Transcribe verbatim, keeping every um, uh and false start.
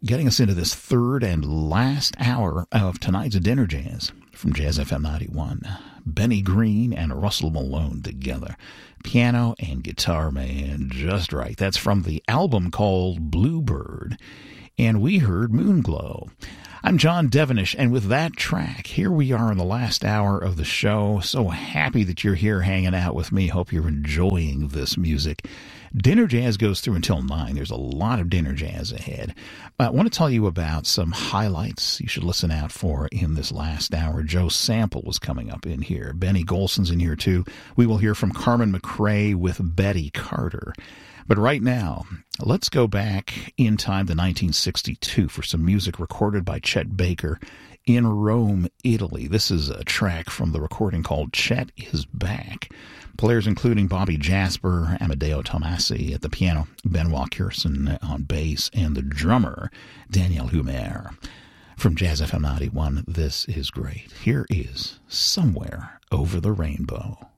getting us into this third and last hour of tonight's Dinner Jazz from Jazz F M ninety-one. Benny Green and Russell Malone together. Piano and guitar, man, just right. That's from the album called Bluebird. And we heard Moonglow. I'm John Devenish, and with that track, here we are in the last hour of the show. So happy that you're here hanging out with me. Hope you're enjoying this music. Dinner Jazz goes through until nine. There's a lot of Dinner Jazz ahead. I want to tell you about some highlights you should listen out for in this last hour. Joe Sample was coming up in here. Benny Golson's in here, too. We will hear from Carmen McRae with Betty Carter. But right now, let's go back in time to nineteen sixty-two for some music recorded by Chet Baker in Rome, Italy. This is a track from the recording called Chet is Back. Players including Bobby Jasper, Amadeo Tomasi at the piano, Benoit Kirson on bass, and the drummer, Daniel Humer. From Jazz F M ninety-one, this is great. Here is Somewhere Over the Rainbow.